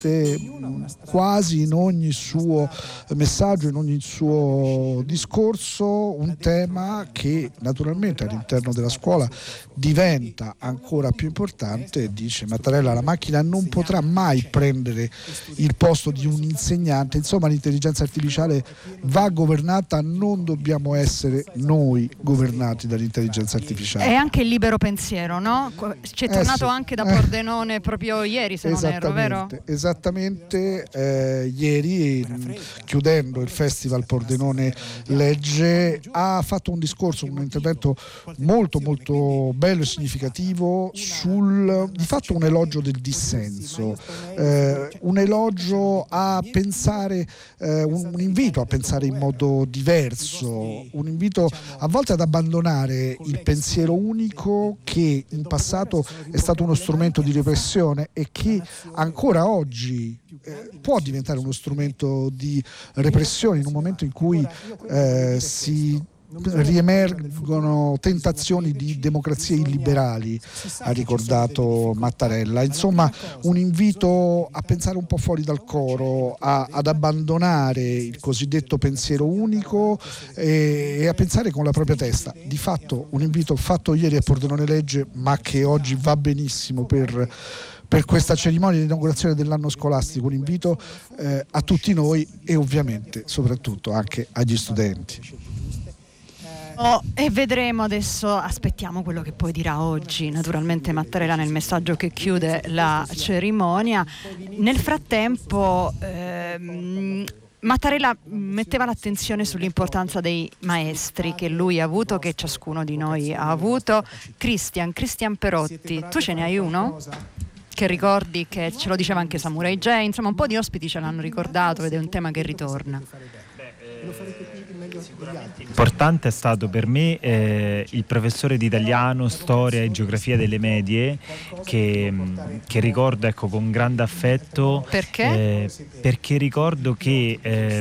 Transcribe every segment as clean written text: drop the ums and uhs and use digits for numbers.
quasi in ogni suo messaggio, in ogni suo discorso, un tema che naturalmente all'interno della scuola diventa ancora più importante. Dice Mattarella: la macchina non potrà mai prendere il posto di un insegnante. Insomma, l'intelligenza artificiale va governata, non dobbiamo essere noi governati dall'intelligenza artificiale. E anche il libero pensiero, no? Ci è tornato anche da Pordenone proprio ieri, se non erro, vero? Esattamente, ieri, chiudendo il Festival Pordenone Legge, ha fatto un discorso, un intervento molto molto bello e significativo di fatto un elogio del dissenso, un elogio a pensare, un invito a pensare in modo diverso, un invito a volte ad abbandonare il pensiero unico che in passato è stato uno strumento di repressione e che ancora oggi può diventare uno strumento di repressione in un momento in cui si riemergono tentazioni di democrazie illiberali, ha ricordato Mattarella. Insomma, un invito a pensare un po' fuori dal coro, ad abbandonare il cosiddetto pensiero unico e a pensare con la propria testa. Di fatto un invito fatto ieri a Pordenone Legge, ma che oggi va benissimo per questa cerimonia di inaugurazione dell'anno scolastico, un invito a tutti noi e ovviamente soprattutto anche agli studenti. E vedremo adesso, aspettiamo quello che poi dirà oggi naturalmente Mattarella nel messaggio che chiude la cerimonia. Nel frattempo Mattarella metteva l'attenzione sull'importanza dei maestri che lui ha avuto, che ciascuno di noi ha avuto. Cristian Perotti, tu ce ne hai uno? Che ricordi, che ce lo diceva anche Samurai J, insomma un po' di ospiti ce l'hanno ricordato ed è un tema che ritorna. Importante è stato per me il professore di italiano, storia e geografia delle medie che ricordo, ecco, con grande affetto. Perché? Perché ricordo che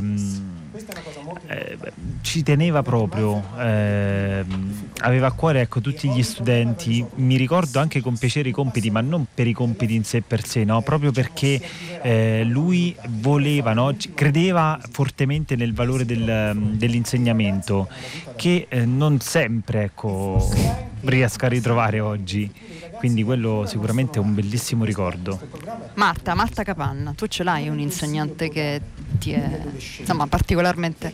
ci teneva proprio, aveva a cuore, ecco, tutti gli studenti. Mi ricordo anche con piacere i compiti, ma non per i compiti in sé per sé, no? Proprio perché lui voleva, no? Credeva fortemente nel valore dell'insegnamento, che non sempre, ecco, riesco a ritrovare oggi. Quindi quello sicuramente è un bellissimo ricordo. Marta Capanna, tu ce l'hai un insegnante che ti è, insomma, particolarmente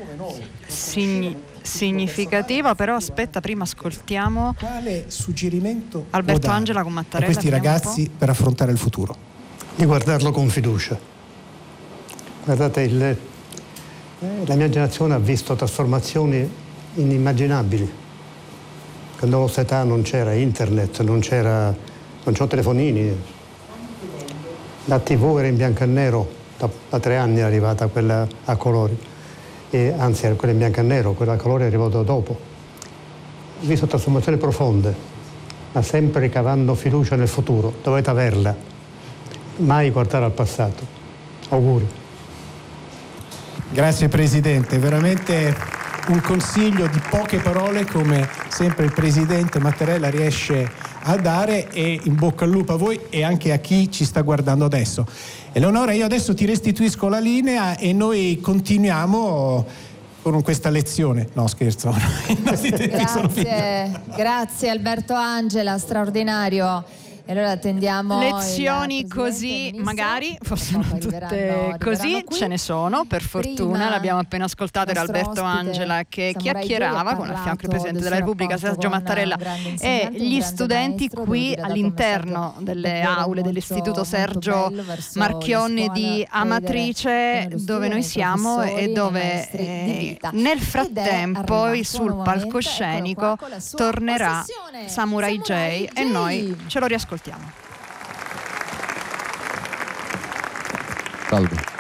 significativo? Però aspetta, prima ascoltiamo quale suggerimento Alberto Angela con Mattarella a questi ragazzi per affrontare il futuro. Di guardarlo con fiducia. Guardate, la mia generazione ha visto trasformazioni inimmaginabili. Quando alla nostra età non c'era internet, non c'erano telefonini. La TV era in bianco e nero, da 3 anni è arrivata quella a colori. E anzi, era quella in bianco e nero, quella a colori è arrivata dopo. Ho visto trasformazioni profonde, ma sempre ricavando fiducia nel futuro. Dovete averla, mai guardare al passato. Auguri. Grazie Presidente, veramente un consiglio di poche parole come sempre il Presidente Mattarella riesce a dare, e in bocca al lupo a voi e anche a chi ci sta guardando adesso. Eleonora, io adesso ti restituisco la linea e noi continuiamo con questa lezione. No, scherzo. Grazie Alberto Angela, straordinario. E allora attendiamo lezioni così, magari forse non tutte così, ce ne sono, per fortuna. L'abbiamo appena ascoltato, era Alberto Angela che chiacchierava con a fianco il Presidente della Repubblica Sergio Mattarella e gli studenti qui all'interno delle aule dell'Istituto Sergio Marchionne di Amatrice, dove noi siamo e dove nel frattempo sul palcoscenico tornerà Samurai J e noi ce lo riascoltiamo. Salve.